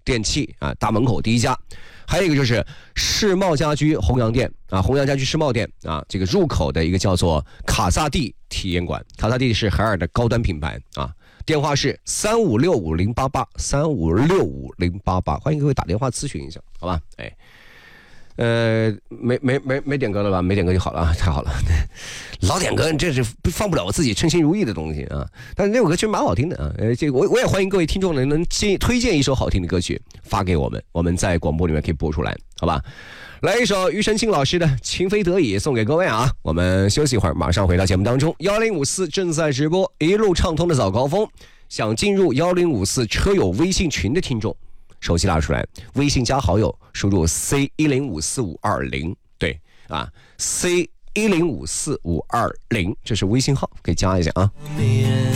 电器啊，大门口第一家。还有一个就是世贸家居弘阳店啊，弘阳家居世贸店啊，这个入口的一个叫做卡萨帝体验馆，卡萨帝是海尔的高端品牌啊。电话是35650883565088，欢迎各位打电话咨询一下，好吧？哎。没点歌了吧？没点歌就好了啊，太好了。老点歌，这是放不了我自己称心如意的东西啊。但是那首歌其实蛮好听的啊。这个我也欢迎各位听众能推荐一首好听的歌曲发给我们，我们在广播里面可以播出来，好吧？来一首庾澄庆老师的《情非得已》送给各位啊。我们休息一会儿，马上回到节目当中。1054正在直播，一路畅通的早高峰。想进入1054车友微信群的听众，手机拿出来，微信加好友，输入 C10545520，对啊 ，C10545520，这是微信号，可以加一下啊。